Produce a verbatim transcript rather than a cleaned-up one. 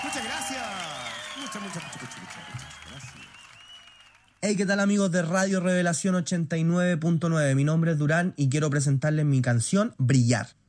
Muchas gracias. Muchas, muchas, muchas, muchas, muchas gracias. Hey, ¿qué tal amigos de Radio Revelación ochenta y nueve punto nueve? Mi nombre es Durán y quiero presentarles mi canción Brillar.